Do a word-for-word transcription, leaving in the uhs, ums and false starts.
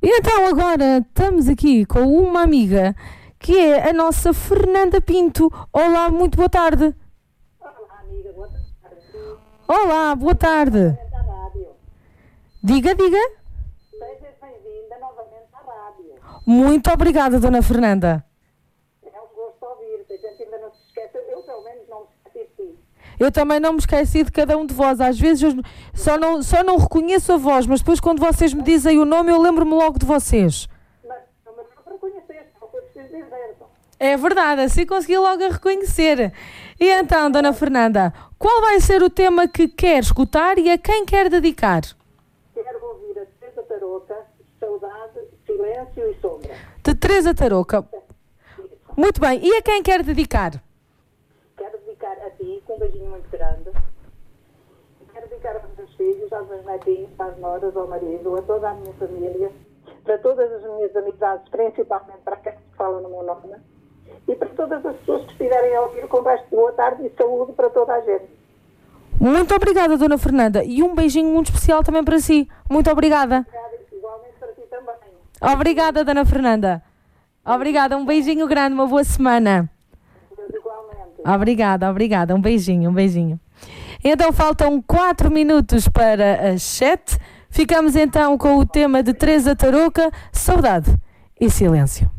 E então agora estamos aqui com uma amiga que é a nossa Fernanda Pinto. Olá, muito boa tarde. Olá, amiga, boa tarde. Olá, boa tarde. Diga, diga. Seja bem-vinda novamente à rádio. Muito obrigada, dona Fernanda. É um gosto ouvir-te. A gente ainda não se esquece. Eu, pelo menos, não me esqueci de ti. Eu também não me esqueci de cada um de vós. Às vezes eu só não, só não reconheço a voz, mas depois quando vocês me dizem o nome eu lembro-me logo de vocês. Mas não me reconheceste, não foi preciso dizer. É verdade, assim consegui logo a reconhecer. E então, dona Fernanda, qual vai ser o tema que quer escutar e a quem quer dedicar? Quero ouvir a Teresa Tarouca, Saudade, Silêncio e Sombra. De Teresa Tarouca. Muito bem, e a quem quer dedicar? Quero dedicar a ti, com um beijinho muito grande. Quero dedicar aos meus filhos, aos meus netinhos, às noras, ao marido, a toda a minha família, para todas as minhas amizades, principalmente para quem fala no meu nome, e para todas as pessoas que estiverem a ouvir, com o resto de boa tarde e saúde para toda a gente. Muito obrigada, dona Fernanda. E um beijinho muito especial também para si. Muito obrigada. Obrigada, igualmente para ti também. Obrigada, dona Fernanda. Obrigada, um beijinho grande, uma boa semana. Igualmente. Obrigada, obrigada. Um beijinho, um beijinho. Então faltam quatro minutos para as sete. Ficamos então com o tema de Teresa Tarouca, Saudade e Silêncio.